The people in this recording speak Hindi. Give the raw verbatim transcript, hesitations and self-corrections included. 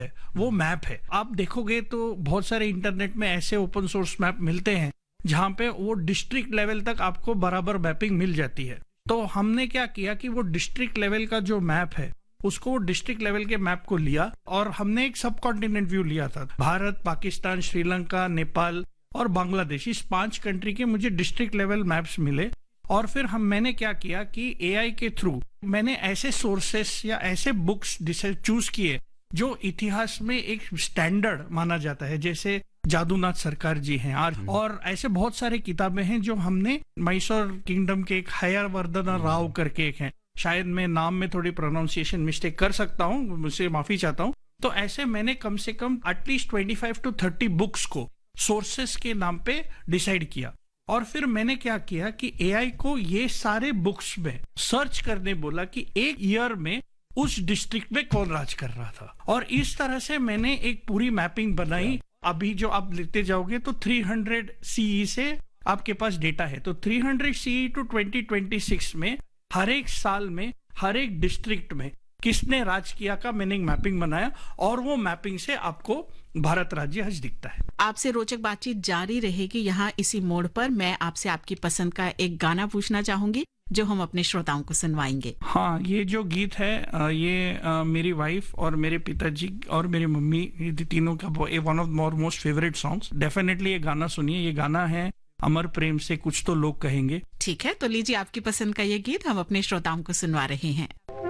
वो मैप है। आप देखोगे तो बहुत सारे इंटरनेट में ऐसे ओपन सोर्स मैप मिलते हैं जहां पे वो डिस्ट्रिक्ट लेवल तक आपको बराबर मैपिंग मिल जाती है। तो हमने क्या किया कि वो डिस्ट्रिक्ट लेवल का जो मैप है उसको डिस्ट्रिक्ट लेवल के मैप को लिया और हमने एक सब कॉन्टिनेंट व्यू लिया था। भारत, पाकिस्तान, श्रीलंका, नेपाल और बांग्लादेश, इस पांच कंट्री के मुझे डिस्ट्रिक्ट लेवल मैप्स मिले। और फिर हम मैंने क्या किया कि एआई के थ्रू मैंने ऐसे सोर्सेस या ऐसे बुक्स चूज किए जो इतिहास में एक स्टैंडर्ड माना जाता है, जैसे जादूनाथ सरकार जी हैं आज, और ऐसे बहुत सारे किताबें हैं जो हमने मैसूर किंगडम के एक हयवर्धन राव करके एक हैं, शायद मैं नाम में थोड़ी प्रोनाउंसिएशन मिस्टेक कर सकता हूँ, मुझसे माफी चाहता हूँ। तो ऐसे मैंने कम से कम एटलीस्ट पच्चीस टू तीस बुक्स को सोर्सेस के नाम पे डिसाइड किया। और फिर मैंने क्या किया कि एआई को ये सारे बुक्स में सर्च करने बोला कि एक ईयर में उस डिस्ट्रिक्ट में कौन राज कर रहा था, और इस तरह से मैंने एक पूरी मैपिंग बनाई। अभी जो आप लेते जाओगे तो तीन सौ सीई से आपके पास डेटा है, तो तीन सौ CE to twenty twenty six में हर एक साल में हर एक डिस्ट्रिक्ट में किसने राज किया का मैंने एक मैपिंग बनाया, और वो मैपिंग से आपको भारत राज्य आज दिखता है। आपसे रोचक बातचीत जारी रहेगी। यहाँ इसी मोड़ पर मैं आपसे आपकी पसंद का एक गाना पूछना चाहूंगी जो हम अपने श्रोताओं को सुनवाएंगे। हाँ, ये जो गीत है ये मेरी वाइफ और मेरे पिताजी और मेरी मम्मी, ये तीनों का one of more most favourite songs. Definitely ये गाना सुनिए। ये गाना है अमर प्रेम से कुछ तो लोग कहेंगे। ठीक है, तो लीजिए आपकी पसंद का ये गीत हम अपने श्रोताओं को सुनवा रहे हैं।